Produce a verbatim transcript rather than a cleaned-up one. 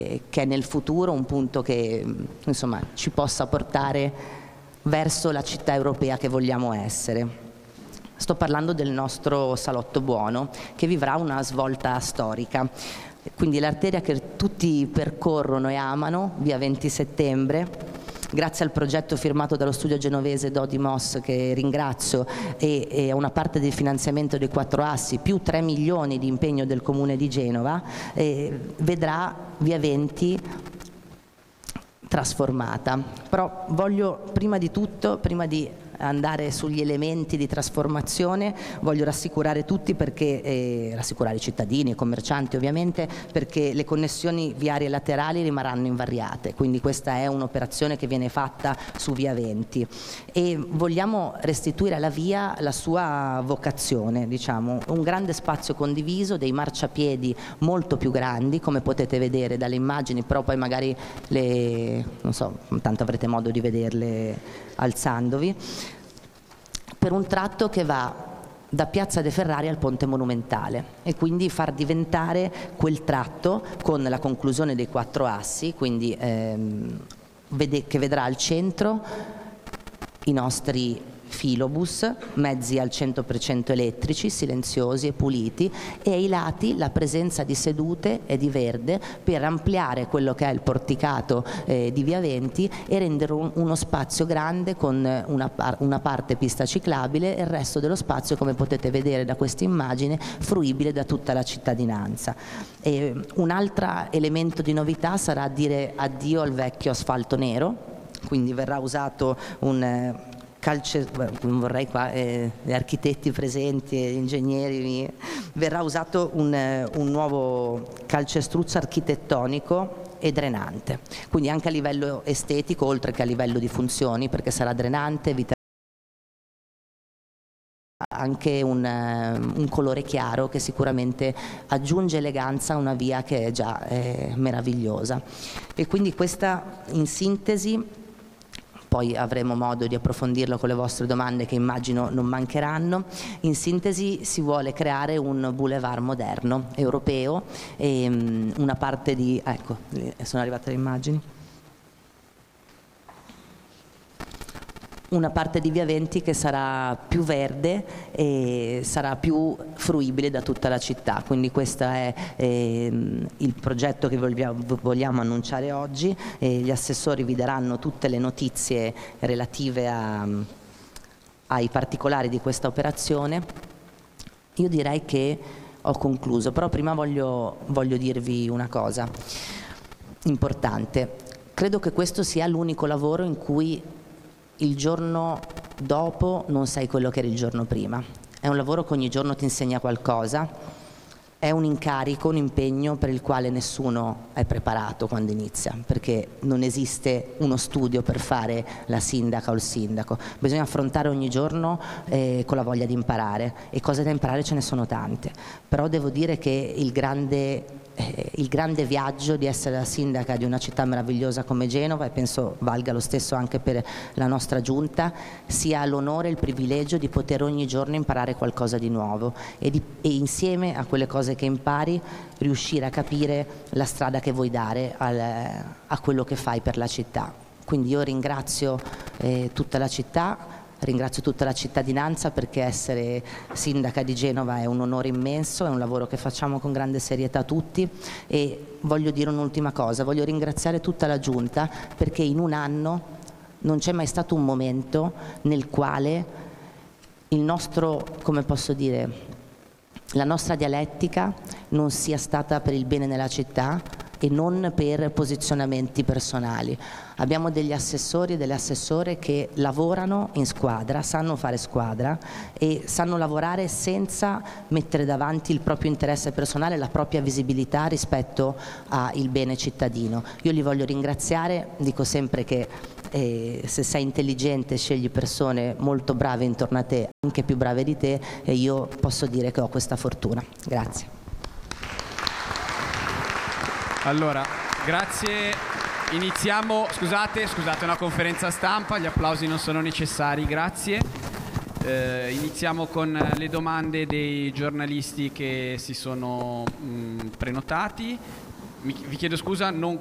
che è nel futuro un punto che insomma ci possa portare verso la città europea che vogliamo essere. Sto parlando del nostro Salotto Buono, che vivrà una svolta storica. Quindi l'arteria che tutti percorrono e amano, via venti settembre, grazie al progetto firmato dallo studio genovese Dodimos, che ringrazio, e, e a una parte del finanziamento dei quattro assi, più tre milioni di impegno del Comune di Genova, eh, vedrà via venti trasformata. Però voglio prima di tutto, prima di andare sugli elementi di trasformazione, voglio rassicurare tutti, perché eh, rassicurare i cittadini e i commercianti ovviamente, perché le connessioni viarie laterali rimarranno invariate, quindi questa è un'operazione che viene fatta su via venti e vogliamo restituire alla via la sua vocazione, diciamo, un grande spazio condiviso, dei marciapiedi molto più grandi, come potete vedere dalle immagini, però poi magari le, non so, tanto avrete modo di vederle alzandovi, per un tratto che va da Piazza De Ferrari al Ponte Monumentale, e quindi far diventare quel tratto, con la conclusione dei quattro assi, quindi ehm, vede, che vedrà al centro i nostri filobus, mezzi al cento per cento elettrici, silenziosi e puliti, e ai lati la presenza di sedute e di verde per ampliare quello che è il porticato eh, di via venti e rendere un, uno spazio grande con una, par una parte pista ciclabile e il resto dello spazio, come potete vedere da questa immagine, fruibile da tutta la cittadinanza. E un altro elemento di novità sarà dire addio al vecchio asfalto nero, quindi verrà usato un calce, vorrei qua eh, gli architetti presenti e gli ingegneri, verrà usato un, un nuovo calcestruzzo architettonico e drenante, quindi anche a livello estetico oltre che a livello di funzioni, perché sarà drenante, eviterà anche un, un colore chiaro che sicuramente aggiunge eleganza a una via che è già eh, meravigliosa. E quindi questa in sintesi, poi avremo modo di approfondirlo con le vostre domande che immagino non mancheranno. In sintesi si vuole creare un boulevard moderno, europeo, e um, una parte di... ecco, sono arrivate le immagini. Una parte di via venti che sarà più verde e sarà più fruibile da tutta la città, quindi questo è eh, il progetto che vogliamo, vogliamo annunciare oggi, e gli assessori vi daranno tutte le notizie relative a, ai particolari di questa operazione. Io direi che ho concluso, però prima voglio, voglio dirvi una cosa importante. Credo che questo sia l'unico lavoro in cui il giorno dopo non sei quello che eri il giorno prima. È un lavoro che ogni giorno ti insegna qualcosa, è un incarico, un impegno per il quale nessuno è preparato quando inizia, perché non esiste uno studio per fare la sindaca o il sindaco. Bisogna affrontare ogni giorno eh, con la voglia di imparare, e cose da imparare ce ne sono tante, però devo dire che il grande Eh, il grande viaggio di essere la sindaca di una città meravigliosa come Genova, e penso valga lo stesso anche per la nostra giunta, sia l'onore e il privilegio di poter ogni giorno imparare qualcosa di nuovo e, di, e insieme a quelle cose che impari riuscire a capire la strada che vuoi dare al, a quello che fai per la città. Quindi io ringrazio eh, tutta la città, ringrazio tutta la cittadinanza, perché essere sindaca di Genova è un onore immenso, è un lavoro che facciamo con grande serietà tutti, e voglio dire un'ultima cosa, voglio ringraziare tutta la Giunta, perché in un anno non c'è mai stato un momento nel quale il nostro, come posso dire, la nostra dialettica non sia stata per il bene della città e non per posizionamenti personali. Abbiamo degli assessori e delle assessore che lavorano in squadra, sanno fare squadra e sanno lavorare senza mettere davanti il proprio interesse personale, la propria visibilità rispetto al bene cittadino. Io li voglio ringraziare, dico sempre che eh, se sei intelligente scegli persone molto brave intorno a te, anche più brave di te, e io posso dire che ho questa fortuna. Grazie. Allora, grazie. Iniziamo, scusate, scusate, una conferenza stampa, gli applausi non sono necessari, grazie. Eh, iniziamo con le domande dei giornalisti che si sono mh, prenotati. mi- vi chiedo scusa, non